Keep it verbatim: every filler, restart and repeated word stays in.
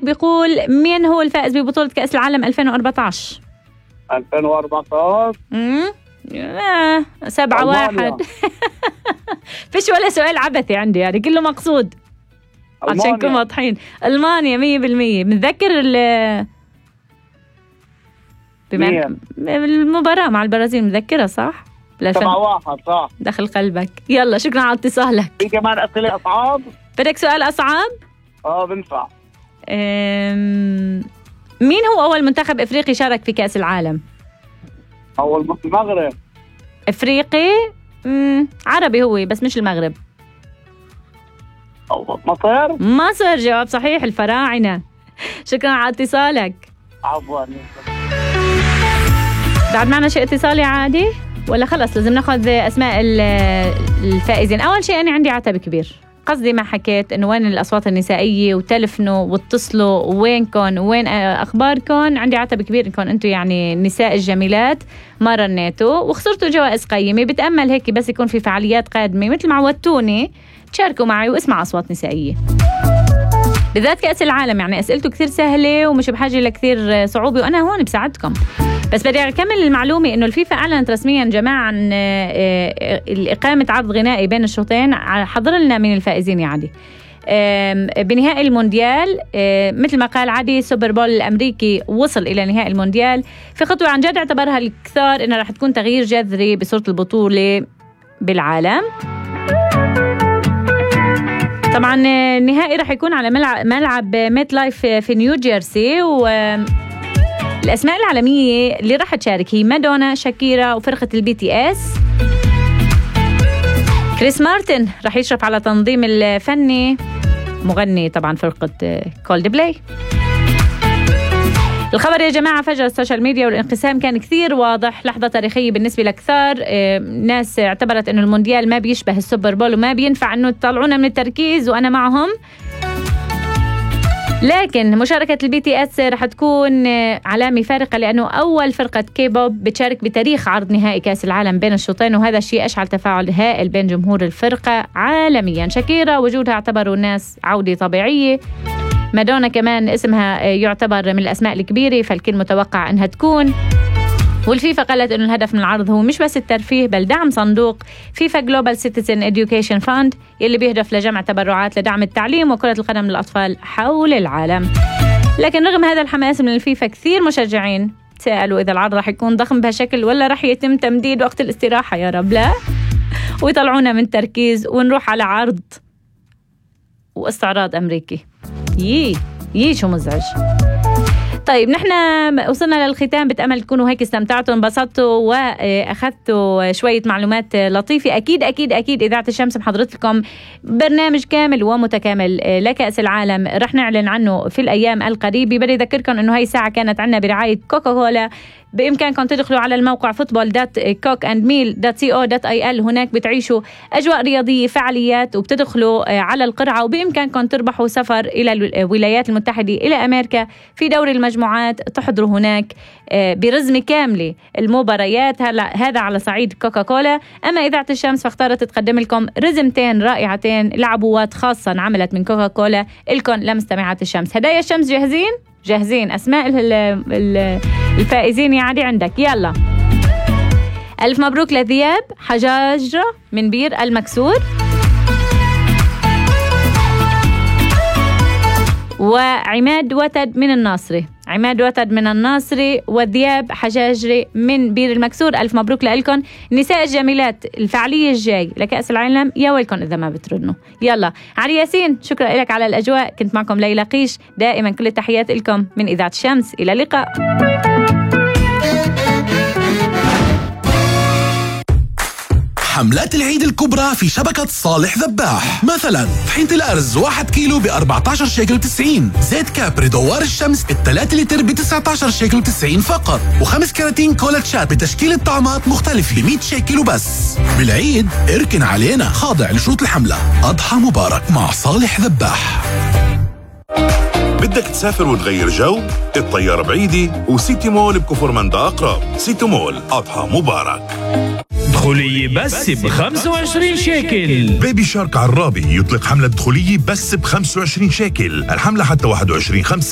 عندك بيقول مين هو الفائز ببطولة كأس العالم ألفين وأربعة عشر؟ ألفين وأربعة عشر امم آه. سبعة واحد. فيش ولا سؤال عبثي عندي يعني كله مقصود عشان نكون واضحين. ألمانيا مية بالمية. بنذكر بما المباراة مع البرازيل مذكرة صح؟ سبعة واحد صح. دخل قلبك. يلا شكرا على اتصالك. في كمان أسئلة أصعب. بدك سؤال أصعب؟ اه بنفع. أم... مين هو أول منتخب إفريقي شارك في كأس العالم؟ أول المغرب. إفريقي مم. عربي هو بس مش المغرب. مصر. مصر جواب صحيح الفراعنة. شكرا على اتصالك. عفوا. بعد معنا شيء اتصالي عادي ولا خلص لازم ناخذ أسماء الفائزين؟ أول شيء أنا عندي عتب كبير. قصدي ما حكيت إنه وين الأصوات النسائية وتلفنوا واتصلوا وينكم وين أخباركم. عندي عتب كبير إنكم أنتوا يعني النساء الجميلات ما رنيتوا وخسرتوا جوائز قيمة. بتأمل هيك بس يكون في فعاليات قادمة مثل ما عودتوني تشاركوا معي واسمع أصوات نسائية بالذات كأس العالم. يعني أسئلته كثير سهلة ومش بحاجة لكثير صعوبة وأنا هون بساعدكم. بس بدي أكمل المعلومة إنه الفيفا أعلنت رسميا جماعة عن إقامة عرض غنائي بين الشوطين. حضر لنا من الفائزين يا عادي بنهائي المونديال. مثل ما قال عادي سوبر بول الأمريكي وصل إلى نهائي المونديال في خطوة عن جد اعتبرها الكثار إنها رح تكون تغيير جذري بصورة البطولة بالعالم. طبعا النهائي رح يكون على ملعب, ملعب ميت لايف في نيو جيرسي. والأسماء العالمية اللي رح تشارك هي مادونا، شاكيرا وفرقة البي تي اس. كريس مارتن رح يشرف على تنظيم الفني، مغني طبعا فرقة كولد بلاي. الخبر يا جماعة فجر السوشيال ميديا والانقسام كان كثير واضح. لحظة تاريخية بالنسبة لكثار ناس اعتبرت أنه المونديال ما بيشبه السوبر بول وما بينفع أنه تطلعونا من التركيز وأنا معهم. لكن مشاركة البي تي اس رح تكون علامة فارقة لأنه أول فرقة كيبوب بتشارك بتاريخ عرض نهائي كأس العالم بين الشوطين وهذا الشيء أشعل تفاعل هائل بين جمهور الفرقة عالميا. شاكيرا وجودها اعتبروا الناس عودة طبيعية. مادونا كمان اسمها يعتبر من الأسماء الكبيرة فالكل متوقع أنها تكون. والفيفا قالت أنه الهدف من العرض هو مش بس الترفيه بل دعم صندوق فيفا جلوبال سيتيزن إديوكيشن فاند يلي بيهدف لجمع تبرعات لدعم التعليم وكرة القدم للأطفال حول العالم. لكن رغم هذا الحماس من الفيفا كثير مشجعين سألوا إذا العرض رح يكون ضخم بهالشكل ولا رح يتم تمديد وقت الاستراحة يا رب لا ويطلعونا من تركيز ونروح على عرض واستعراض أمريكي. يي يي شو مزعج. طيب نحن وصلنا للختام. بتأمل تكونوا هيك استمتعتوا انبسطتوا وأخذتوا شوية معلومات لطيفة. أكيد أكيد أكيد إذاعة الشمس محضرت لكم برنامج كامل ومتكامل لكأس العالم رح نعلن عنه في الأيام القريبة. بدي أذكركم أنه هاي الساعة كانت عنا برعاية كوكا كولا. بإمكانكم تدخلوا على الموقع فوتبول دوت كوك أند ميل دوت سي أو دوت آي إل. هناك بتعيشوا أجواء رياضية فعاليات وبتدخلوا على القرعة وبإمكانكم تربحوا سفر إلى الولايات المتحدة إلى أمريكا في دوري المجموعات. تحضروا هناك برزمة كاملة المباريات. هذا على صعيد كوكا كولا. أما إذاعة الشمس فاختارت تقدم لكم رزمتين رائعتين لعبوات خاصة انعملت من كوكا كولا لكم لمستمعات الشمس. هدايا الشمس جاهزين؟ جاهزين. أسماء الفائزين يا عادي عندك. يلا ألف مبروك لذياب حجاجرة من بير المكسور وعماد وتد من الناصري. عماد وتد من الناصري وذياب حجاجري من بير المكسور. ألف مبروك لكم النساء الجميلات. الفعالية الجاي لكأس العالم يا ويلكم إذا ما بتردنوا. يلا علي ياسين شكرا لك على الأجواء. كنت معكم ليلى قيش. دائما كل التحيات لكم من إذاعة الشمس. إلى اللقاء. حملات العيد الكبرى في شبكة صالح ذباح. مثلا طحينة الأرز واحد كيلو ب أربعة عشر شيكل وتسعين، زيت كابري دوار الشمس الثلاثة لتر ب تسعة عشر شيكل وتسعين فقط، وخمس كراتين كولاتشات بتشكيلة طعمات مختلفة ب مية شيكل وبس. بالعيد اركن علينا، خاضع لشروط الحملة. أضحى مبارك مع صالح ذباح. بدك تسافر وتغير جو؟ الطيارة بعيدة وسيتي مول بكفر مندا أقرب. سيتي مول أضحى مبارك. دخولية بس ب خمسة وعشرين شيكل. بيبي شارك عرابي يطلق حملة دخولية بس ب خمسة وعشرين شيكل. الحملة حتى واحد وعشرين خمسة.